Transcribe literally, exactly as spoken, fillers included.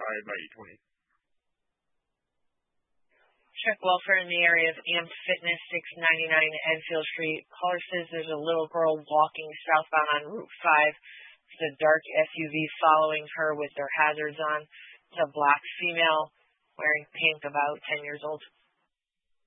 five by eight twenty. Check welfare in the area of Amped Fitness, six ninety-nine Enfield Street. Caller says there's a little girl walking southbound on Route five. There's a dark S U V following her with their hazards on. It's a black female wearing pink, about ten years old.